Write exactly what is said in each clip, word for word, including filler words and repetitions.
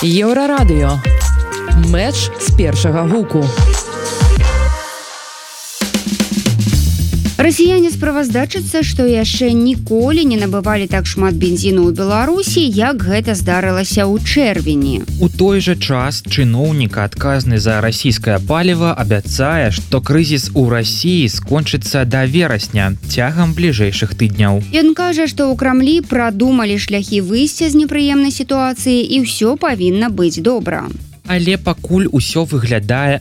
Еўрарадыё. Мэч з першага гуку. Расіяне справаздачацца, што яшчэ ніколі не набывалі так шмат бензіну ў Беларусі, як гэта здарылася ў чэрвені. У той жа час чыноўнік, адказны за расійскае паліва, абяцае, што крызіс у Расіі скончыцца да верасня, цягам бліжэйшых тыдняў. Ён кажа, што ў Крамлі прадумалі шляхі выйсця з непрыемнай сітуацыі і ўсё павінна быць добра. Але пакуль усё выглядае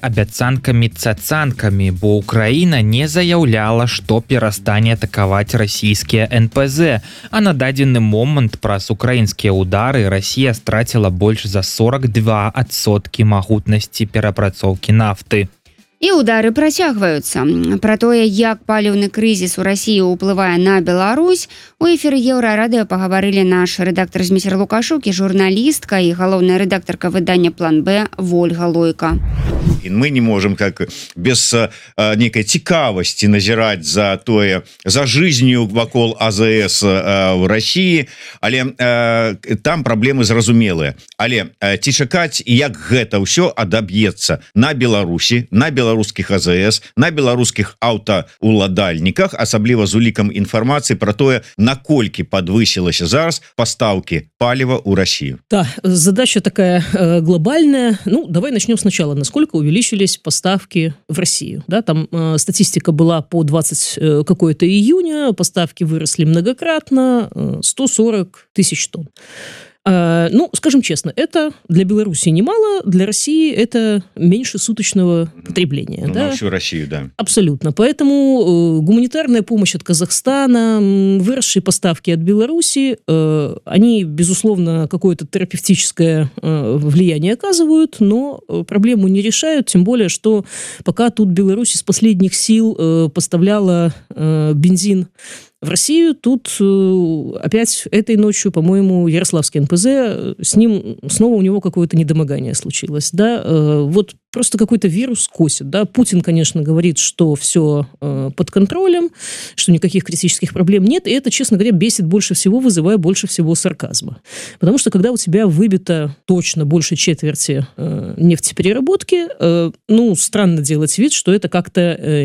абяцанкамі-цацанкамі, бо Украіна не заяўляла, што перастане атакаваць расійскія эн пэ зэ, а на дадзены момант праз украінскія ўдары Расія страціла больш за сорок два адсоткі магутнасці перапрацоўкі нафты. І ўдары працягваюцца. Пра тое, як паліўны крызіс у Расіі ўплывае на Беларусь, у эфіры Еўрарадыё пагаварылі наш рэдактар Зміцер Лукашук і журналістка і галоўная рэдактарка выдання «План Б» Вольга Лойка. И мы не можем как без э, некой цікавости назирать за тое, за жизнью вакол а зэ эс э, в России, але э, там проблемы зразумелые. Але э, ці чакаць, як гэта ўсё адаб'ецца на Беларусі, на беларускіх а зэ эс, на беларускіх аўтаўладальніках, асабліва з улікам інфармацыі про тое, наколькі подвысілася зараз поставки палива у Россию. Да, задача такая э, глобальная. Ну, давай начнем сначала. Насколько увеличились поставки в Россию? Да, там э, статистика была по двадцать э, какое-то июня, поставки выросли многократно, э, сто сорок тысяч тонн. Uh, ну, скажем честно, это для Беларуси немало, для России это меньше суточного потребления. Ну, да? На всю Россию, да. Абсолютно. Поэтому э, гуманитарная помощь от Казахстана, выросшие поставки от Беларуси, э, они, безусловно, какое-то терапевтическое э, влияние оказывают, но проблему не решают, тем более, что пока тут Беларусь из последних сил э, поставляла э, бензин в Россию, тут опять этой ночью, по-моему, Ярославский эн пэ зэ, с ним снова у него какое-то недомогание случилось. Да? Вот просто какой-то вирус косит. Да? Путин, конечно, говорит, что все под контролем, что никаких критических проблем нет, и это, честно говоря, бесит больше всего, вызывая больше всего сарказма. Потому что когда у тебя выбито точно больше четверти нефтепереработки, ну, странно делать вид, что это как-то